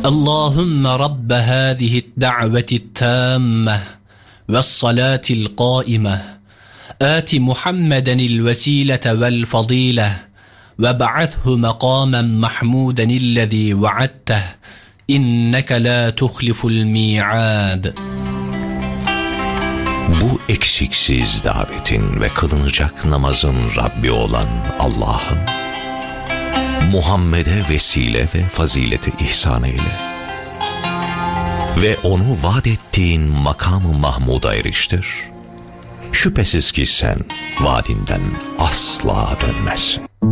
اللهم رب هذه الدعوة التامة والصلاة القائمة آت محمدا الوسيلة والفضيلة وابعثه مقاما محمودا الذي وعدته إنك لا تخلف الميعاد. Bu eksiksiz davetin ve kılınacak namazın Rabbi olan Allah'ım, Muhammed'e vesile ve fazileti ihsan eyle ve onu vaat ettiğin makam-ı Mahmud'a eriştir. Şüphesiz ki sen vaadinden asla dönmezsin.